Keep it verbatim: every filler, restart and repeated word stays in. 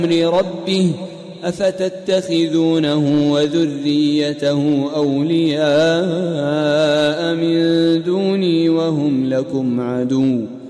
أمر ربه أفتتخذونه وذريته أولياء من دوني وهم لكم عدو